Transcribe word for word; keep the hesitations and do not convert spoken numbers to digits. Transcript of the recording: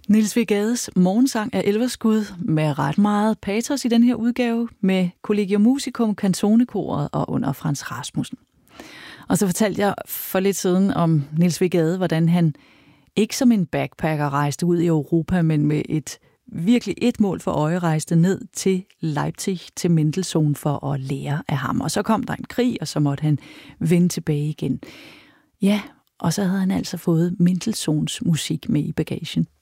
Niels W. Gades morgensang af Elverskud med ret meget patos i den her udgave med Collegium Musicum, Kantonekoret og under Frans Rasmussen. Og så fortalte jeg for lidt siden om Niels W. Gade, hvordan han ikke som en backpacker rejste ud i Europa, men med et virkelig et mål for øje rejste ned til Leipzig, til Mendelssohn for at lære af ham. Og så kom der en krig, og så måtte han vende tilbage igen. Ja, og så havde han altså fået Mendelssohns musik med i bagagen.